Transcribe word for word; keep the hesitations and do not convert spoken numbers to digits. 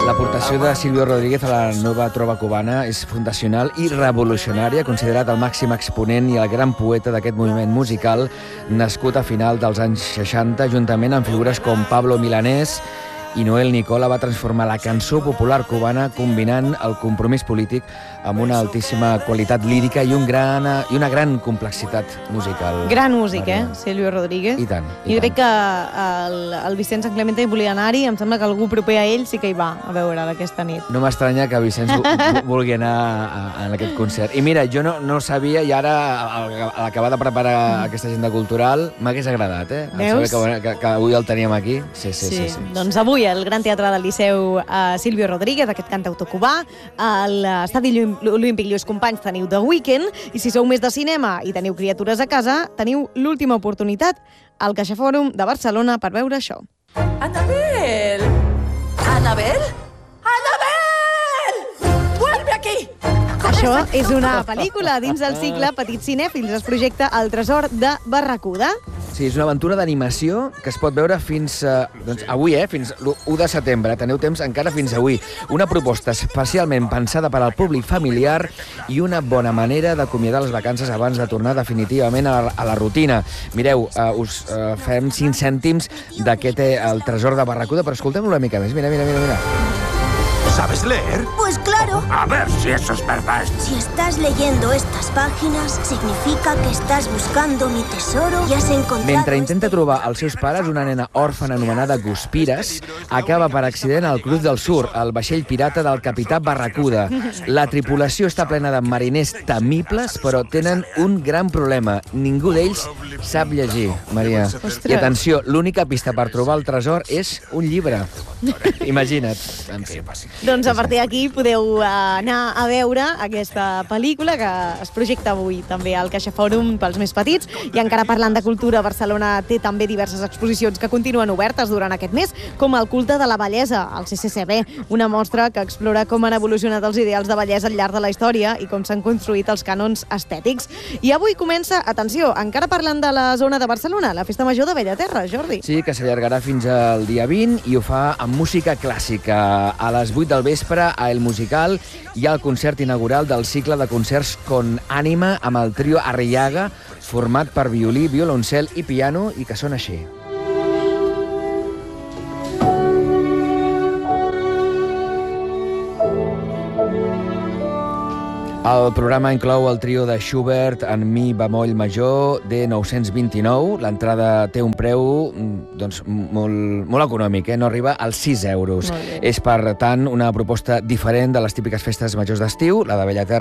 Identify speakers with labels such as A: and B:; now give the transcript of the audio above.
A: L'aportació de Silvio Rodríguez a la nova trova cubana és fundacional i revolucionària, considerat el màxim exponent i el gran poeta d'aquest moviment musical, nascut a final dels anys seixanta, juntament amb figures com Pablo Milanés i Noel Nicola. Va transformar la cançó popular cubana combinant el compromís polític amb una altíssima qualitat lírica i, un gran, i una gran complexitat musical.
B: Gran músic, eh, Silvio Rodríguez.
A: I tant.
B: I jo crec que el, el Vicenç Sant Clemente volia anar-hi, em sembla que algú proper a ell sí que hi va a veure aquesta nit.
A: No m'estranya que Vicenç vulgui anar a, a aquest concert. I mira, jo no, no sabia, i ara a l'acabar de preparar mm. aquesta agenda cultural m'hagués agradat, eh?
B: Veus?
A: Saber que, que, que avui el teníem aquí. Sí, sí, sí. sí, sí.
B: Doncs avui al Gran Teatre del Liceu uh, Silvio Rodríguez, aquest cantautor cubà, a l'Estadi Olímpic Lluís Companys teniu The Weeknd, i si sou més de cinema i teniu criatures a casa, teniu l'última oportunitat al CaixaForum de Barcelona per veure això.
C: ¡Anabel! ¿Anabel? ¡Anabel! ¡Vuelve aquí!
B: Això és una pel·lícula dins del cicle Petits Cinèfils. Es projecta El tresor de Barracuda.
A: Sí, és una aventura d'animació que es pot veure fins uh, doncs, avui, eh? Fins l'u de setembre. Teniu temps encara fins avui. Una proposta especialment pensada per al públic familiar i una bona manera d'acomiadar les vacances abans de tornar definitivament a la, a la rutina. Mireu, uh, us uh, fem cinc cèntims d'aquest eh, El tresor de Barracuda, però escoltem-lo una mica més. Mira, mira, mira, mira.
D: ¿Sabes leer?
E: Pues claro.
D: A ver si eso es verdad.
E: Si estás leyendo estas páginas, significa que estás buscando mi tesoro y has encontrado...
A: Mentre intenta trobar els seus pares, una nena òrfana anomenada Guspires acaba per accident al Cruz del Sur, el vaixell pirata del capità Barracuda. La tripulació està plena de mariners temibles, però tenen un gran problema. Ningú d'ells sap llegir, Maria.
B: Ostres.
A: I atenció, l'única pista per trobar el tresor és un llibre. Imagina't. En fi.
B: Doncs a partir d'aquí podeu anar a veure aquesta pel·lícula que es projecta avui també al CaixaForum pels més petits. I encara parlant de cultura, Barcelona té també diverses exposicions que continuen obertes durant aquest mes, com el culte de la bellesa, al C C C B, una mostra que explora com han evolucionat els ideals de bellesa al llarg de la història i com s'han construït els cànons estètics. I avui comença, atenció, encara parlant de la zona de Barcelona, la Festa Major de Bellaterra, Jordi.
A: Sí, que s'allargarà fins al dia vint i ho fa amb música clàssica. A les vuit del vespre, a El Musical, hi ha el concert inaugural del cicle de concerts Con Ànima amb el trio Arriaga, format per violí, violoncel i piano, i que sona així. El programa inclou el trio de Schubert en mi bemoll major de nou-cents vint-i-nou. L'entrada té un preu doncs, molt, molt econòmic, eh? No arriba als sis euros. És, per tant, una proposta diferent de les típiques festes majors d'estiu, la de Bellaterra